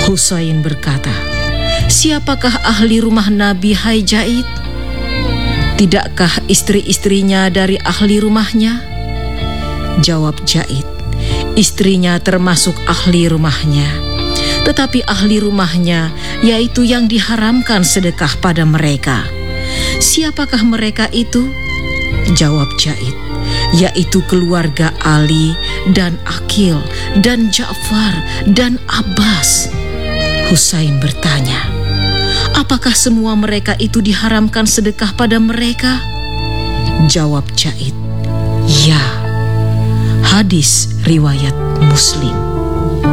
Husain berkata, "Siapakah ahli rumah Nabi, hai Jaid? Tidakkah istri-istrinya dari ahli rumahnya?" Jawab Jaid, "Istrinya termasuk ahli rumahnya, tetapi ahli rumahnya yaitu yang diharamkan sedekah pada mereka." "Siapakah mereka itu?" Jawab Jaid, "Yaitu keluarga Ali dan Aqil dan Ja'far dan Abbas." Husain bertanya, "Apakah semua mereka itu diharamkan sedekah pada mereka?" Jawab Jaid, "Ya." Hadis riwayat Muslim.